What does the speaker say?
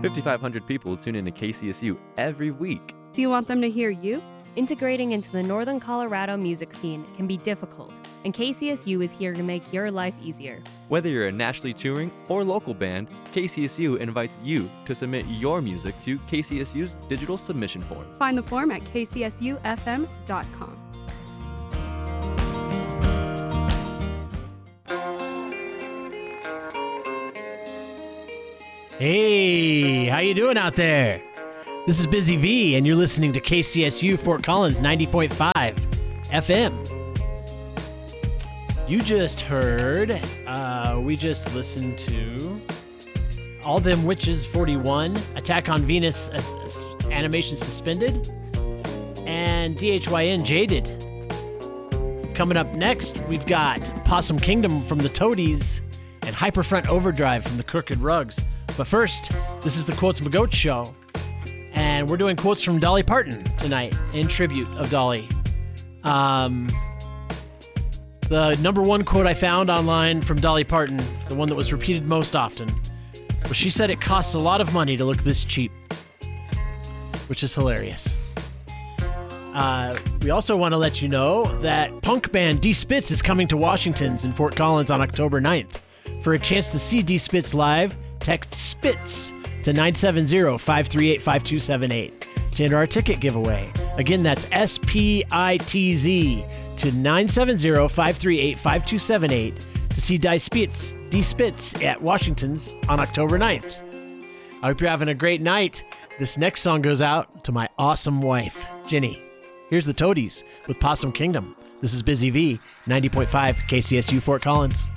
5,500 people tune into KCSU every week. Do you want them to hear you? Integrating into the Northern Colorado music scene can be difficult, and KCSU is here to make your life easier. Whether you're a nationally touring or local band, KCSU invites you to submit your music to KCSU's digital submission form. Find the form at kcsufm.com. Hey, how you doing out there? This is Busy V, and you're listening to KCSU Fort Collins 90.5 FM. You just heard, we just listened to All Them Witches 41, Attack on Venus, Animation Suspended, and DHYN Jaded. Coming up next, we've got Possum Kingdom from the Toadies and Hyperfront Overdrive from the Crooked Rugs. But first, this is the Quotes Magoat Show, and we're doing quotes from Dolly Parton tonight in tribute of Dolly. The number one quote I found online from Dolly Parton, the one that was repeated most often, was she said it costs a lot of money to look this cheap, which is hilarious. We also want to let you know that punk band D Spitz is coming to Washington's in Fort Collins on October 9th. For a chance to see D Spitz live, text SPITZ to 970-538-5278 to enter our ticket giveaway. Again, that's SPITZ to 970-538-5278 to see D Spitz at Washington's on October 9th. I hope you're having a great night. This next song goes out to my awesome wife, Ginny. Here's the Toadies with Possum Kingdom. This is Busy V, 90.5 KCSU Fort Collins.